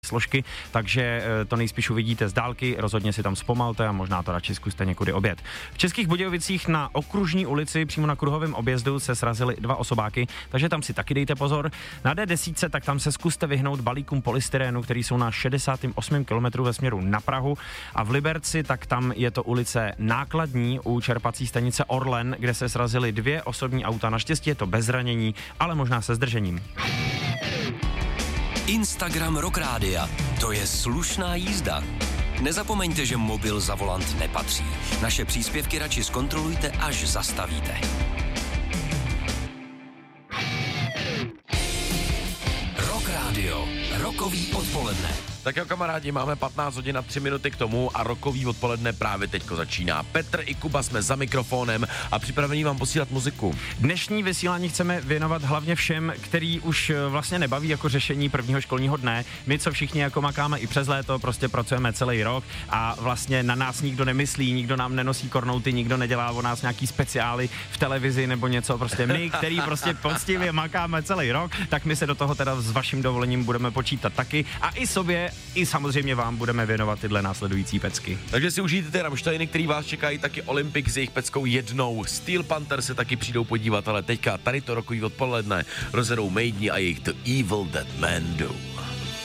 složky, takže to nejspíš uvidíte z dálky, rozhodně si tam zpomalte a možná to radši zkuste někudy objet. V Českých Budějovicích na Okružní ulici přímo na kruhovém objezdu se srazily 2 osobáky, takže tam si taky dejte pozor. Na D10 tak tam se zkuste vyhnout balíkům polystyrénu, který jsou na 68. kilometru ve směru na Prahu, a v Liberci tak tam je to ulice Nákladní u čerpací stanice Orlen, kde se srazily 2 osobní auta. Naštěstí je to bez zranění, ale možná se zdržením. Instagram Rock Rádia. To je slušná jízda. Nezapomeňte, že mobil za volant nepatří. Naše příspěvky radši zkontrolujte, až zastavíte. Rock Rádio. Rokový odpoledne. Tak jo, kamarádi, máme 15 hodin a 3 minuty k tomu a rokový odpoledne právě teďko začíná. Petr i Kuba jsme za mikrofonem a připravení vám posílat muziku. Dnešní vysílání chceme věnovat hlavně všem, který už vlastně nebaví jako řešení prvního školního dne. My, co všichni jako makáme i přes léto, prostě pracujeme celý rok a vlastně na nás nikdo nemyslí, nikdo nám nenosí kornouty, nikdo nedělá o nás nějaký speciály v televizi nebo něco. Prostě my, který prostě poctivě makáme celý rok, tak my se do toho teda s vaším dovolením budeme počítat taky a i sobě, i samozřejmě vám budeme věnovat tyhle následující pecky. Takže si užijte ty Rammsteiny, který vás čekají, taky Olympic s jejich peckou jednou. Steel Panther se taky přijdou podívat, ale teďka tady to rokový odpoledne rozjedou Maideni a jejich The Evil That Men Do.